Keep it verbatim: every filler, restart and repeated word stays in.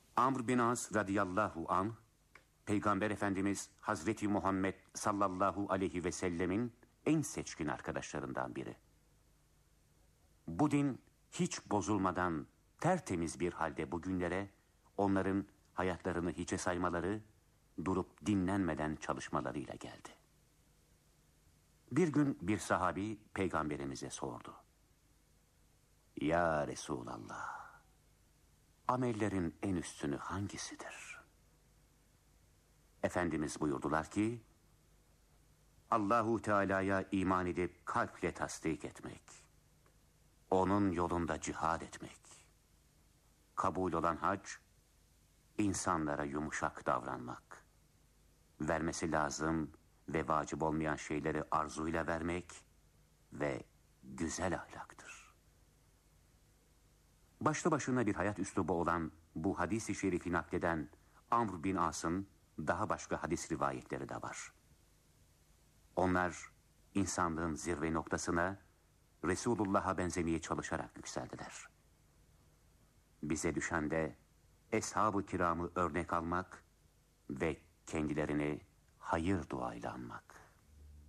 Amr bin As radıyallahu anh, Peygamber Efendimiz Hazreti Muhammed sallallahu aleyhi ve sellemin en seçkin arkadaşlarından biri. Bu din hiç bozulmadan tertemiz bir halde bugünlere, onların hayatlarını hiçe saymaları, durup dinlenmeden çalışmalarıyla geldi. Bir gün bir sahabi Peygamberimize sordu. Ya Resulallah, amellerin en üstünü hangisidir? Efendimiz buyurdular ki, Allahu Teala'ya iman edip kalple tasdik etmek, onun yolunda cihad etmek, kabul olan hac, insanlara yumuşak davranmak, vermesi lazım ve vacip olmayan şeyleri arzuyla vermek ve güzel ahlaktır. Başlı başına bir hayat üslubu olan bu hadis-i şerifi nakleden Amr bin As'ın daha başka hadis rivayetleri de var. Onlar insanlığın zirve noktasına Resulullah'a benzemeye çalışarak yükseldiler. Bize düşen de Eshab-ı kiramı örnek almak ve kendilerini hayır duayla anmak.